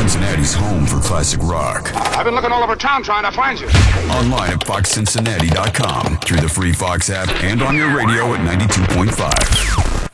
Cincinnati's home for classic rock. I've been looking all over town trying to find you. Online at foxcincinnati.com, through the free Fox app, and on your radio at 92.5.